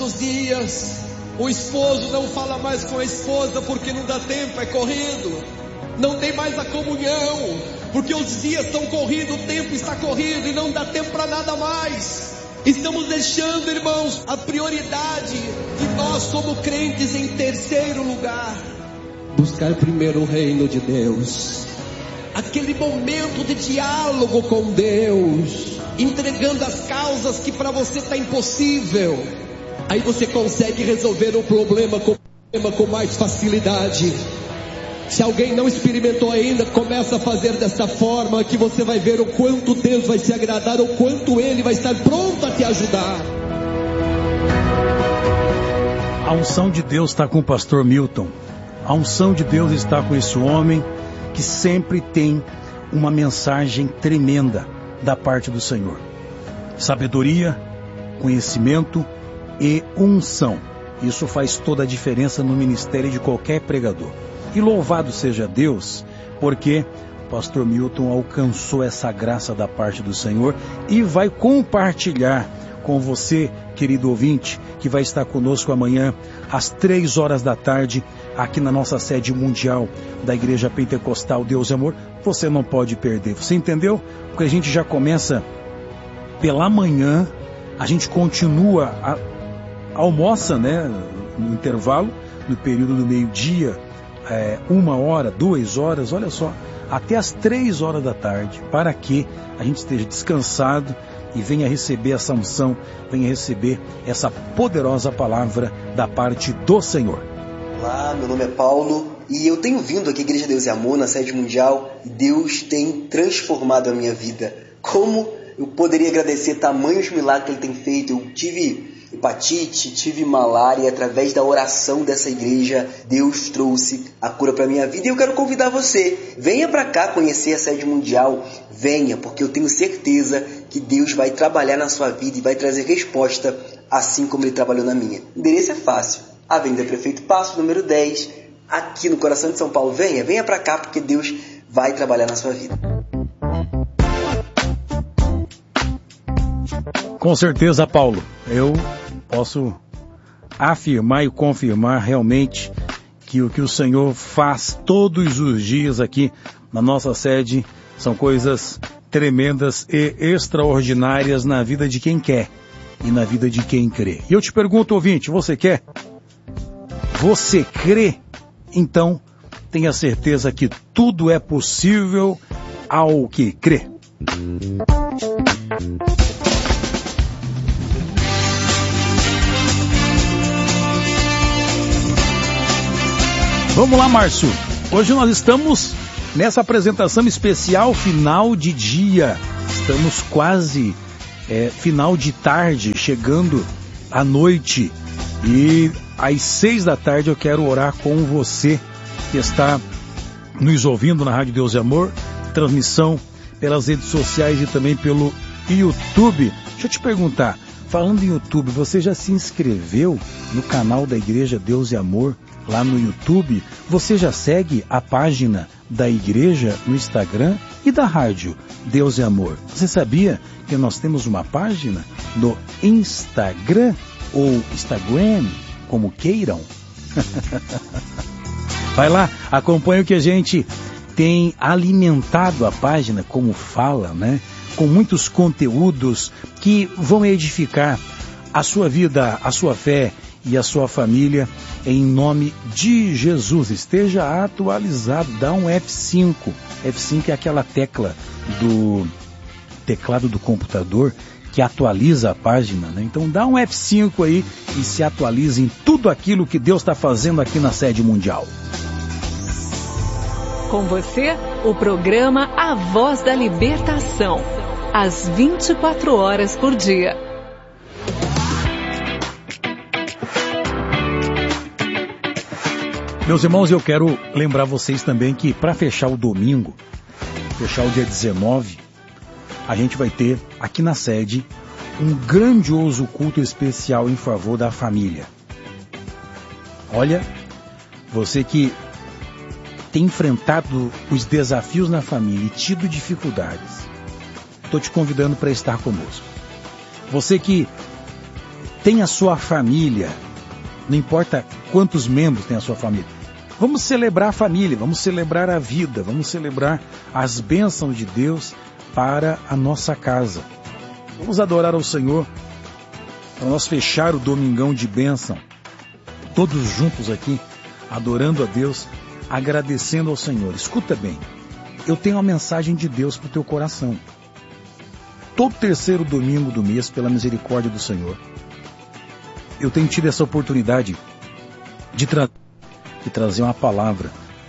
nossos dias, o esposo não fala mais com a esposa porque não dá tempo, é corrido. Não tem mais a comunhão, porque os dias estão corridos, o tempo está corrido e não dá tempo para nada mais. Estamos deixando, irmãos, a prioridade de nós como crentes em terceiro lugar. Buscar primeiro o reino de Deus. Aquele momento de diálogo com Deus, entregando as causas que para você está impossível. Aí você consegue resolver o problema com mais facilidade. Se alguém não experimentou ainda, começa a fazer dessa forma, que você vai ver o quanto Deus vai se agradar, o quanto Ele vai estar pronto a te ajudar. A unção de Deus está com o pastor Milton. A unção de Deus está com esse homem que sempre tem uma mensagem tremenda da parte do Senhor. Sabedoria, conhecimento e unção. Isso faz toda a diferença no ministério de qualquer pregador. E louvado seja Deus, porque o pastor Milton alcançou essa graça da parte do Senhor e vai compartilhar com você, querido ouvinte, que vai estar conosco amanhã às 3 horas da tarde, aqui na nossa sede mundial da Igreja Pentecostal Deus e Amor. Você não pode perder, você entendeu? Porque a gente já começa pela manhã, a gente continua, almoça, né, no intervalo, no período do meio-dia, 1 hora, 2 horas, olha só, até as 3 horas da tarde, para que a gente esteja descansado e venha receber essa unção, venha receber essa poderosa palavra da parte do Senhor. Olá, meu nome é Paulo e eu tenho vindo aqui à Igreja Deus e Amor, na sede mundial, e Deus tem transformado a minha vida. Como eu poderia agradecer tamanhos milagres que Ele tem feito? Eu tive hepatite, tive malária, e através da oração dessa igreja, Deus trouxe a cura para a minha vida. E eu quero convidar você, venha para cá conhecer a sede mundial, venha, porque eu tenho certeza que Deus vai trabalhar na sua vida e vai trazer resposta, assim como Ele trabalhou na minha. O endereço é fácil, Avenida Prefeito Passo, número 10, aqui no coração de São Paulo. Venha para cá, porque Deus vai trabalhar na sua vida. Com certeza, Paulo, eu posso afirmar e confirmar realmente que o que o Senhor faz todos os dias aqui na nossa sede são coisas tremendas e extraordinárias na vida de quem quer e na vida de quem crê. E eu te pergunto, ouvinte, você quer? Você crê? Então, tenha certeza que tudo é possível ao que crê. Vamos lá, Márcio. Hoje nós estamos nessa apresentação especial final de dia. Estamos quase final de tarde, chegando à noite. E às 6 da tarde eu quero orar com você que está nos ouvindo na Rádio Deus e Amor, transmissão pelas redes sociais e também pelo YouTube. Deixa eu te perguntar, falando em YouTube, você já se inscreveu no canal da Igreja Deus e Amor lá no YouTube? Você já segue a página da igreja no Instagram e da rádio Deus e Amor? Você sabia que nós temos uma página no Instagram ou Instagram, como queiram? Vai lá, acompanha o que a gente tem alimentado a página, como fala, né? Com muitos conteúdos que vão edificar a sua vida, a sua fé e a sua família, em nome de Jesus. Esteja atualizado, dá um F5. F5 é aquela tecla do teclado do computador que atualiza a página, né? Então dá um F5 aí e se atualize em tudo aquilo que Deus está fazendo aqui na sede mundial. Com você, o programa A Voz da Libertação, às 24 horas por dia. Meus irmãos, eu quero lembrar vocês também que para fechar o domingo, fechar o dia 19, a gente vai ter aqui na sede um grandioso culto especial em favor da família. Olha, você que tem enfrentado os desafios na família e tido dificuldades, estou te convidando para estar conosco. Você que tem a sua família, não importa quantos membros tem a sua família. Vamos celebrar a família, vamos celebrar a vida, vamos celebrar as bênçãos de Deus para a nossa casa. Vamos adorar ao Senhor, para nós fechar o domingão de bênção, todos juntos aqui, adorando a Deus, agradecendo ao Senhor. Escuta bem, eu tenho uma mensagem de Deus para o teu coração. Todo terceiro domingo do mês, pela misericórdia do Senhor, eu tenho tido essa oportunidade de trazer uma palavra.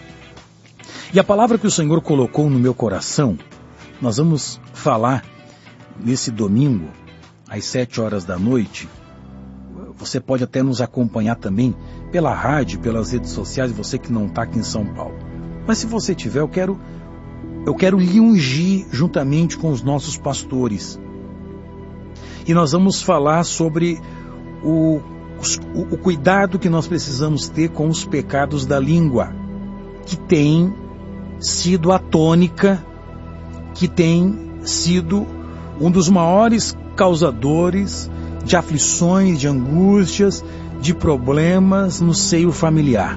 E a palavra que o Senhor colocou no meu coração, nós vamos falar nesse domingo, às 7 horas da noite. Você pode até nos acompanhar também pela rádio, pelas redes sociais, você que não está aqui em São Paulo. Mas se você tiver, eu quero lhe ungir juntamente com os nossos pastores. E nós vamos falar sobre o cuidado que nós precisamos ter com os pecados da língua, que tem sido a tônica, que tem sido um dos maiores causadores de aflições, de angústias, de problemas no seio familiar.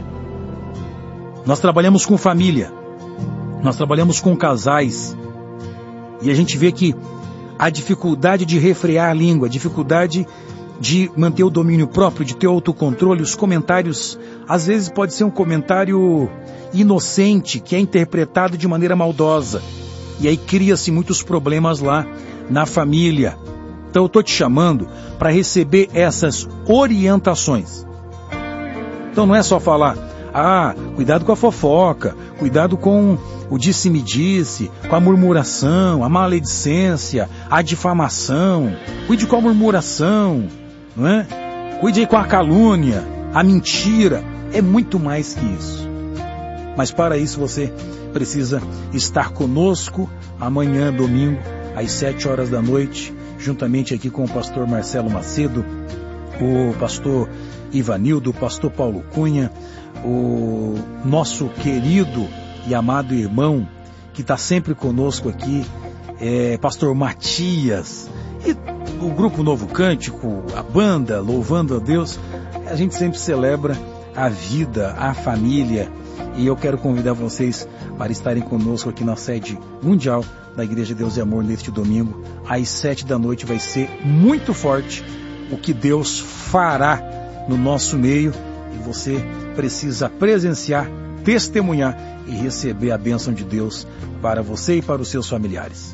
Nós trabalhamos com família, nós trabalhamos com casais, e a gente vê que a dificuldade de refrear a língua, a dificuldade de manter o domínio próprio, de ter autocontrole, os comentários, às vezes pode ser um comentário inocente, que é interpretado de maneira maldosa, e aí cria-se muitos problemas lá na família. Então eu estou te chamando para receber essas orientações. Então não é só falar, cuidado com a fofoca, cuidado com o disse-me-disse, com a murmuração, a maledicência, a difamação. Cuide com a murmuração, não é? Cuide aí com a calúnia, a mentira. É muito mais que isso. Mas para isso você precisa estar conosco amanhã, domingo, às 7 horas da noite, juntamente aqui com o pastor Marcelo Macedo, o pastor Ivanildo, o pastor Paulo Cunha, o nosso querido e amado irmão, que está sempre conosco aqui, pastor Matias, e o Grupo Novo Cântico, a banda, louvando a Deus. A gente sempre celebra a vida, a família, e eu quero convidar vocês para estarem conosco aqui na sede mundial da Igreja Deus e Amor neste domingo, às 7 da noite. Vai ser muito forte o que Deus fará no nosso meio, e você precisa presenciar, testemunhar e receber a bênção de Deus para você e para os seus familiares.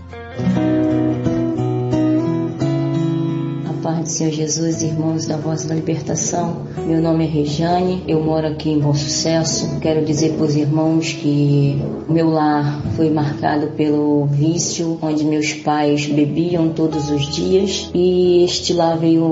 Paz do Senhor Jesus, irmãos da Voz da Libertação. Meu nome é Rejane, eu moro aqui em Bom Sucesso. Quero dizer para os irmãos que o meu lar foi marcado pelo vício, onde meus pais bebiam todos os dias, e este lar veio